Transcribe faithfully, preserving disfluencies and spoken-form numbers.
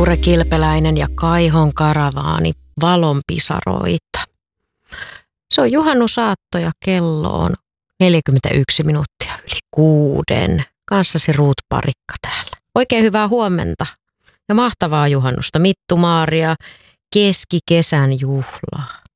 Laure Kilpeläinen ja Kaihon karavaani valonpisaroita. Se on juhannusaatto ja kello on neljäkymmentäyksi minuuttia yli kuuden. Kanssasi Ruut Parikka täällä. Oikein hyvää huomenta ja mahtavaa juhannusta, Mittu Maaria, keskikesän juhlaa.